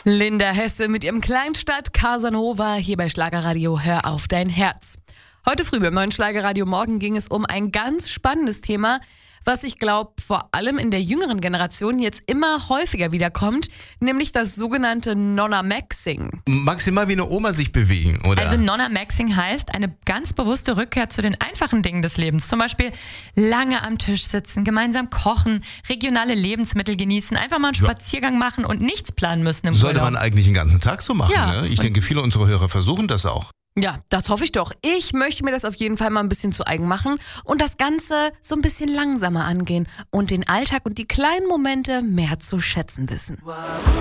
Linda Hesse mit ihrem Kleinstadt Casanova hier bei Schlagerradio Hör auf dein Herz. Heute früh beim neuen Schlagerradio Morgen ging es um ein ganz spannendes Thema, was ich glaube vor allem in der jüngeren Generation jetzt immer häufiger wiederkommt, nämlich das sogenannte Nonna-Maxing. Maximal wie eine Oma sich bewegen, oder? Also Nonna-Maxing heißt eine ganz bewusste Rückkehr zu den einfachen Dingen des Lebens. Zum Beispiel lange am Tisch sitzen, gemeinsam kochen, regionale Lebensmittel genießen, einfach mal einen Spaziergang machen und nichts planen müssen im Sollte Urlaub. man eigentlich den ganzen Tag so machen, Ja. ne? Ich denke, viele unserer Hörer versuchen das auch. Ja, das hoffe ich doch. Ich möchte mir das auf jeden Fall mal ein bisschen zu eigen machen und das Ganze so ein bisschen langsamer angehen und den Alltag und die kleinen Momente mehr zu schätzen wissen.